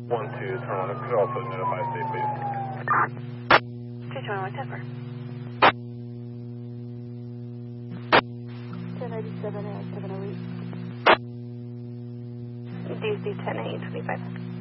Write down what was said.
1-2, turn on. Could also notify state, please. 221 Denver. 1087 and 708. DC 10-825.